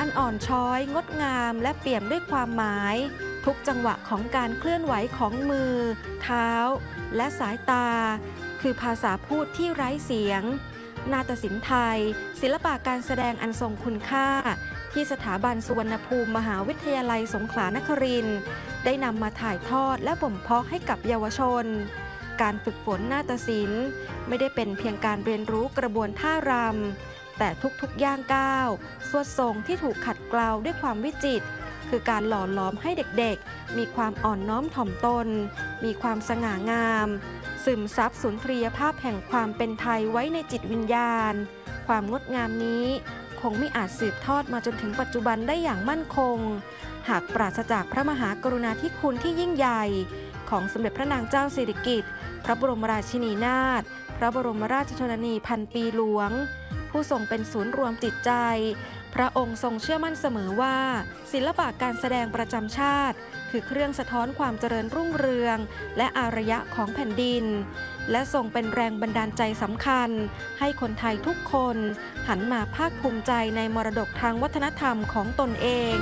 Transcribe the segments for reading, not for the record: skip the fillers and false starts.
อันอ่อนช้อยงดงามและเปี่ยมด้วยความหมายทุกจังหวะของการเคลื่อนไหวของมือเท้าและสายตาคือภาษาพูดที่ไร้เสียงนาฏศิลป์ไทยศิลปะการแสดงอันทรงคุณค่าที่สถาบันสุวรรณภูมิมหาวิทยาลัยสงขลานครินทร์ได้นำมาถ่ายทอดและบ่มเพาะให้กับเยาวชนการฝึกฝนนาฏศิลป์ไม่ได้เป็นเพียงการเรียนรู้กระบวนท่ารำแต่ทุกๆย่างก้าวสวดทรงที่ถูกขัดเกลาด้วยความวิจิตรคือการหล่อหลอมให้เด็กๆมีความอ่อนน้อมถ่อมตนมีความสง่างามซึมซับสุนทรียภาพแห่งความเป็นไทยไว้ในจิตวิญญาณความงดงามนี้คงไม่อาจสืบทอดมาจนถึงปัจจุบันได้อย่างมั่นคงหากปราศจากพระมหากรุณาธิคุณที่ยิ่งใหญ่ของสมเด็จพระนางเจ้าสิริกิติ์พระบรมราชินีนาถพระบรมราชชนนีพันปีหลวงผู้ทรงเป็นศูนย์รวมจิตใจพระองค์ทรงเชื่อมั่นเสมอว่าศิลปะการแสดงประจำชาติคือเครื่องสะท้อนความเจริญรุ่งเรืองและอารยะของแผ่นดินและทรงเป็นแรงบันดาลใจสำคัญให้คนไทยทุกคนหันมาภาคภูมิใจในมรดกทางวัฒนธรรมของตนเอง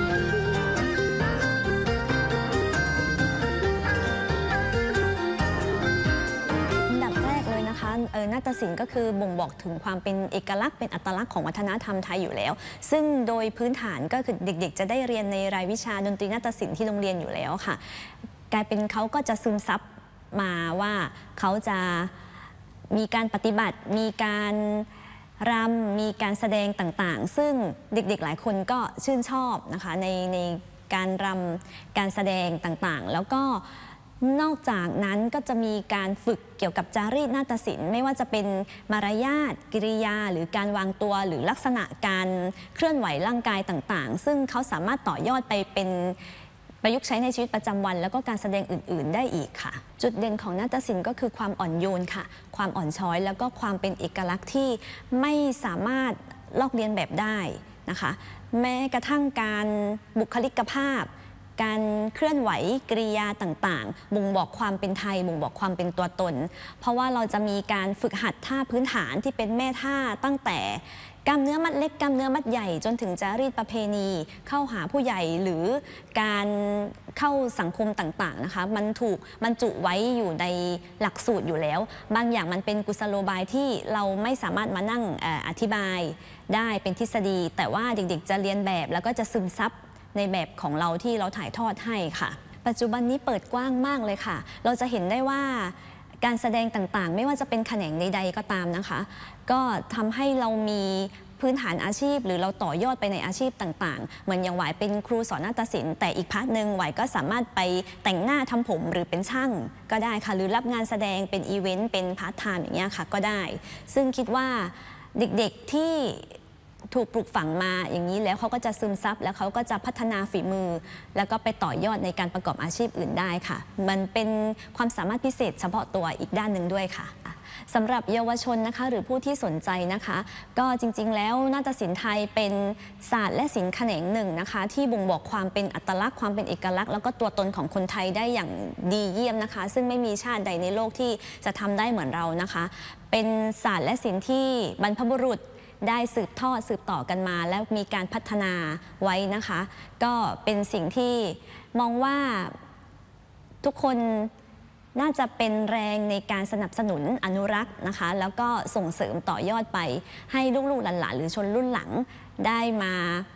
นาฏศิลป์ก็คือบ่งบอกถึงความเป็นเอกลักษณ์เป็นอัตลักษณ์ของวัฒนธรรมไทยอยู่แล้วซึ่งโดยพื้นฐานก็คือเด็กๆจะได้เรียนในรายวิชาดนตรีนาฏศิลป์ที่โรงเรียนอยู่แล้วค่ะกลายเป็นเขาก็จะซึมซับมาว่าเขาจะมีการปฏิบัติมีการรำมีการแสดงต่างๆซึ่งเด็กๆหลายคนก็ชื่นชอบนะคะในการรำการแสดงต่างๆแล้วก็นอกจากนั้นก็จะมีการฝึกเกี่ยวกับจารีตนาฏศิลป์ไม่ว่าจะเป็นมารยาทกิริยาหรือการวางตัวหรือลักษณะการเคลื่อนไหวร่างกายต่างๆซึ่งเขาสามารถต่อยอดไปเป็นประยุกต์ใช้ในชีวิตประจำวันแล้วก็การแสดงอื่นๆได้อีกค่ะจุดเด่นของนาฏศิลป์ก็คือความอ่อนโยนค่ะความอ่อนช้อยแล้วก็ความเป็นเอกลักษณ์ที่ไม่สามารถลอกเลียนแบบได้นะคะแม้กระทั่งการบุคลิกภาพการเคลื่อนไหวกริยาต่างๆบ่งบอกความเป็นไทยบ่งบอกความเป็นตัวตนเพราะว่าเราจะมีการฝึกหัดท่าพื้นฐานที่เป็นแม่ท่าตั้งแต่กล้ามเนื้อมัดเล็กกล้ามเนื้อมัดใหญ่จนถึงจารีตประเพณีเข้าหาผู้ใหญ่หรือการเข้าสังคมต่างๆนะคะมันถูกบรรจุไว้อยู่ในหลักสูตรอยู่แล้วบางอย่างมันเป็นกุศโลบายที่เราไม่สามารถมานั่งอธิบายได้เป็นทฤษฎีแต่ว่าเด็กๆจะเรียนแบบแล้วก็จะซึมซับในแบบของเราที่เราถ่ายทอดให้ค่ะปัจจุบันนี้เปิดกว้างมากเลยค่ะเราจะเห็นได้ว่าการแสดงต่างๆไม่ว่าจะเป็นแขนงใดๆก็ตามนะคะก็ทำให้เรามีพื้นฐานอาชีพหรือเราต่อยอดไปในอาชีพต่างๆเหมือนอย่างหวายเป็นครูสอนนาฏศิลป์แต่อีกพาร์ทหนึ่งหวายก็สามารถไปแต่งหน้าทำผมหรือเป็นช่างก็ได้ค่ะหรือรับงานแสดงเป็นอีเวนต์เป็นพาร์ทไทม์อย่างเงี้ยค่ะก็ได้ซึ่งคิดว่าเด็กๆที่ถูกปลูกฝังมาอย่างนี้แล้วเขาก็จะซึมซับแล้วเขาก็จะพัฒนาฝีมือแล้วก็ไปต่อยอดในการประกอบอาชีพอื่นได้ค่ะมันเป็นความสามารถพิเศษเฉพาะตัวอีกด้านหนึ่งด้วยค่ะสำหรับเยาวชนนะคะหรือผู้ที่สนใจนะคะก็จริงๆแล้วนาฏศิลป์ไทยเป็นศาสตร์และศิลป์แขนงหนึ่งนะคะที่บ่งบอกความเป็นอัตลักษณ์ความเป็นเอกลักษณ์แล้วก็ตัวตนของคนไทยได้อย่างดีเยี่ยมนะคะซึ่งไม่มีชาติใดในโลกที่จะทำได้เหมือนเรานะคะเป็นศาสตร์และศิลป์ที่บรรพบุรุษได้สืบทอดสืบต่อกันมาและมีการพัฒนาไว้นะคะก็เป็นสิ่งที่มองว่าทุกคนน่าจะเป็นแรงในการสนับสนุนอนุรักษ์นะคะแล้วก็ส่งเสริมต่อยอดไปให้ลูกๆหลานๆหรือชนรุ่นหลังได้มา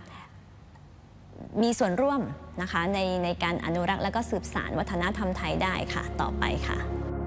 มีส่วนร่วมนะคะในการอนุรักษ์และก็สืบสานวัฒนธรรมไทยได้ค่ะต่อไปค่ะ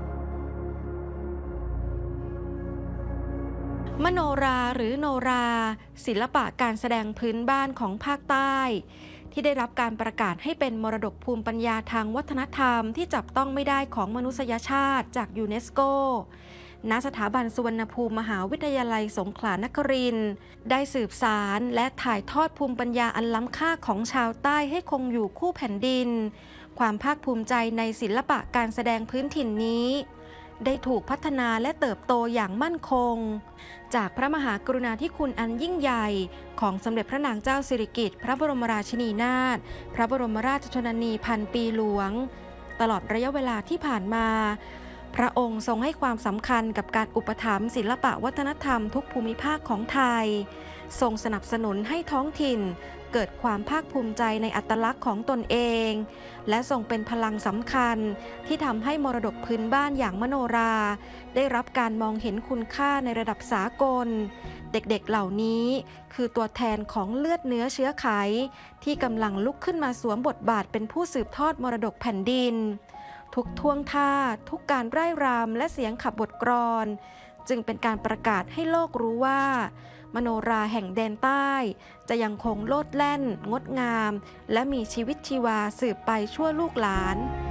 มโนราหรือโนราศิลปะการแสดงพื้นบ้านของภาคใต้ที่ได้รับการประกาศให้เป็นมรดกภูมิปัญญาทางวัฒนธรรมที่จับต้องไม่ได้ของมนุษยชาติจากยูเนสโกณสถาบันสุวรรณภูมิมหาวิทยาลัยสงขลานครินทร์ได้สืบสารและถ่ายทอดภูมิปัญญาอันล้ำค่าของชาวใต้ให้คงอยู่คู่แผ่นดินความภาคภูมิใจในศิลปะการแสดงพื้นถิ่นนี้ได้ถูกพัฒนาและเติบโตอย่างมั่นคงจากพระมหากรุณาธิคุณอันยิ่งใหญ่ของสมเด็จพระนางเจ้าสิริกิติ์พระบรมราชินีนาถพระบรมราชชนนีพันปีหลวงตลอดระยะเวลาที่ผ่านมาพระองค์ทรงให้ความสำคัญกับการอุปถัมภ์ศิลปะวัฒนธรรมทุกภูมิภาคของไทยทรงสนับสนุนให้ท้องถิ่นเกิดความภาคภูมิใจในอัตลักษณ์ของตนเอง และทรงเป็นพลังสำคัญที่ทำให้มรดกพื้นบ้านอย่างมโนราได้รับการมองเห็นคุณค่าในระดับสากล เด็กๆเหล่านี้คือตัวแทนของเลือดเนื้อเชื้อไขที่กำลังลุกขึ้นมาสวมบทบาทเป็นผู้สืบทอดมรดกแผ่นดินทุกท่วงท่าทุกการร่ายรำและเสียงขับบทกลอนจึงเป็นการประกาศให้โลกรู้ว่ามโนราแห่งแดนใต้จะยังคงโลดแล่นงดงามและมีชีวิตชีวาสืบไปชั่วลูกหลาน